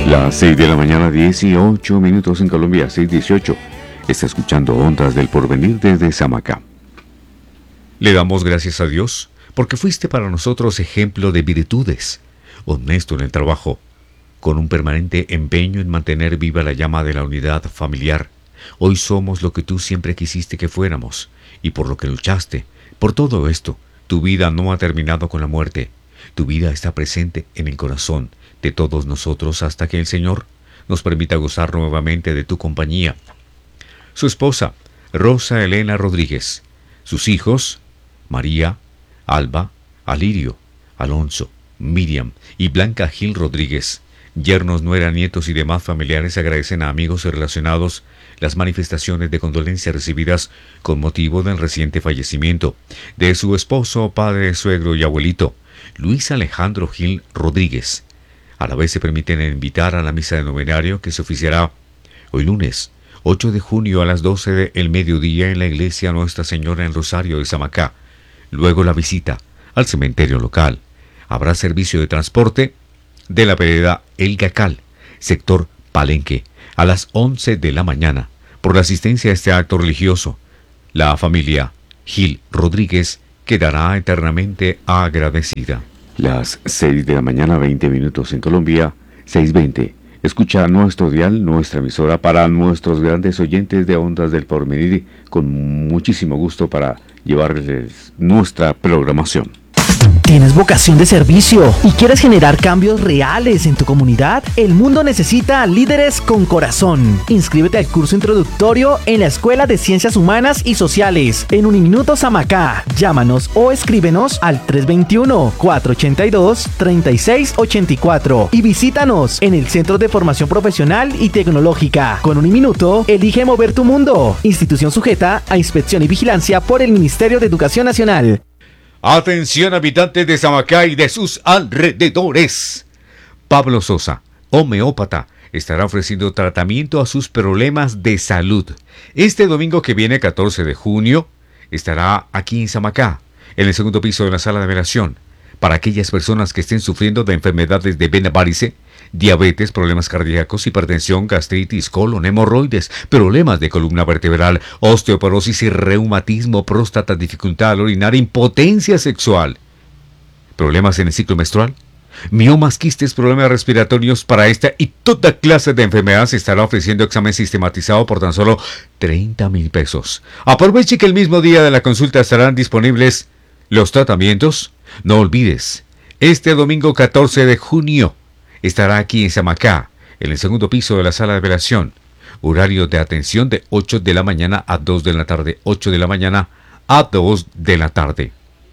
Las 6 de la mañana, 18 minutos en Colombia, 6:18. Está escuchando Ondas del Porvenir desde Samacá. Le damos gracias a Dios porque fuiste para nosotros ejemplo de virtudes, honesto en el trabajo, con un permanente empeño en mantener viva la llama de la unidad familiar. Hoy somos lo que tú siempre quisiste que fuéramos y por lo que luchaste. Por todo esto, tu vida no ha terminado con la muerte. Tu vida está presente en el corazón de todos nosotros hasta que el Señor nos permita gozar nuevamente de tu compañía. Su esposa, Rosa Elena Rodríguez. Sus hijos, María, Alba, Alirio, Alonso, Miriam y Blanca Gil Rodríguez. Yernos, nuera, nietos y demás familiares agradecen a amigos y relacionados las manifestaciones de condolencia recibidas con motivo del reciente fallecimiento de su esposo, padre, suegro y abuelito, Luis Alejandro Gil Rodríguez. A la vez se permiten invitar a la misa de novenario que se oficiará hoy lunes 8 de junio a las 12 del mediodía en la iglesia Nuestra Señora en Rosario de Samacá. Luego la visita al cementerio local. Habrá servicio de transporte de la vereda El Gacal, sector Palenque, a las 11 de la mañana. Por la asistencia a este acto religioso, la familia Gil Rodríguez quedará eternamente agradecida. Las 6 de la mañana, 20 minutos en Colombia, 6:20. Escucha nuestro dial, nuestra emisora para nuestros grandes oyentes de Ondas del Porvenir, con muchísimo gusto para llevarles nuestra programación. ¿Tienes vocación de servicio y quieres generar cambios reales en tu comunidad? El mundo necesita líderes con corazón. Inscríbete al curso introductorio en la Escuela de Ciencias Humanas y Sociales en Uniminuto Samacá. Llámanos o escríbenos al 321-482-3684 y visítanos en el Centro de Formación Profesional y Tecnológica. Con Uniminuto, elige mover tu mundo. Institución sujeta a inspección y vigilancia por el Ministerio de Educación Nacional. Atención, habitantes de Samacá y de sus alrededores. Pablo Sosa, homeópata, estará ofreciendo tratamiento a sus problemas de salud. Este domingo que viene, 14 de junio, estará aquí en Samacá, en el segundo piso de la sala de velación, para aquellas personas que estén sufriendo de enfermedades de vena varice, diabetes, problemas cardíacos, hipertensión, gastritis, colon, hemorroides, problemas de columna vertebral, osteoporosis y reumatismo, próstata, dificultad al orinar, impotencia sexual, problemas en el ciclo menstrual, miomas, quistes, problemas respiratorios. Para esta y toda clase de enfermedades se estará ofreciendo examen sistematizado por tan solo 30,000 pesos. Aproveche que el mismo día de la consulta estarán disponibles los tratamientos. No olvides, este domingo 14 de junio estará aquí en Samacá, en el segundo piso de la sala de velación. Horario de atención de 8 de la mañana a 2 de la tarde. 8 de la mañana a 2 de la tarde.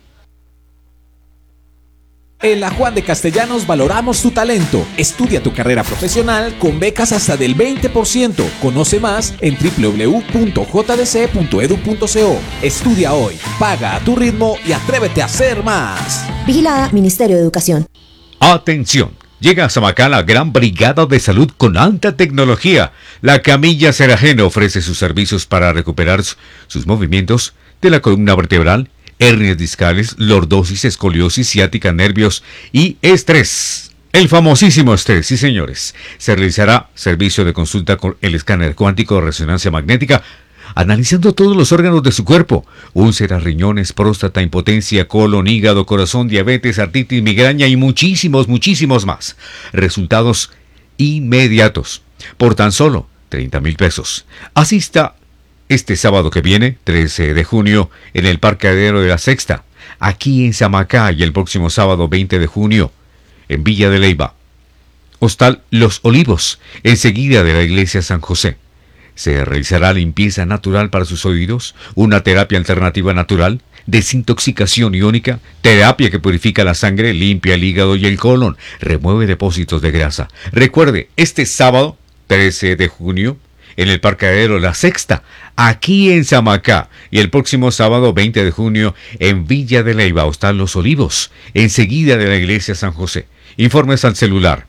En la Juan de Castellanos valoramos tu talento. Estudia tu carrera profesional con becas hasta del 20%. Conoce más en www.jdc.edu.co. Estudia hoy, paga a tu ritmo y atrévete a hacer más. Vigilada Ministerio de Educación. Atención. Llega a Samacá la gran brigada de salud con alta tecnología. La Camilla Cerajeno ofrece sus servicios para recuperar sus movimientos de la columna vertebral, hernias discales, lordosis, escoliosis, ciática, nervios y estrés. El famosísimo estrés, sí señores. Se realizará servicio de consulta con el escáner cuántico de resonancia magnética, analizando todos los órganos de su cuerpo: úlceras, riñones, próstata, impotencia, colon, hígado, corazón, diabetes, artritis, migraña y muchísimos más. Resultados inmediatos, por tan solo 30,000 pesos. Asista este sábado que viene, 13 de junio, en el Parqueadero de la Sexta, aquí en Samacá, y el próximo sábado 20 de junio, en Villa de Leyva. Hostal Los Olivos, enseguida de la iglesia San José. Se realizará limpieza natural para sus oídos, una terapia alternativa natural, desintoxicación iónica, terapia que purifica la sangre, limpia el hígado y el colon, remueve depósitos de grasa. Recuerde, este sábado 13 de junio, en el Parqueadero La Sexta, aquí en Samacá, y el próximo sábado 20 de junio en Villa de Leyva, Hostal Los Olivos, enseguida de la iglesia San José. Informes al celular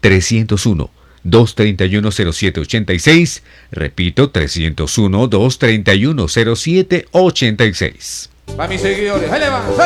301-231-0786, repito, 301-231-0786. Para mis seguidores, ¡ahí le va!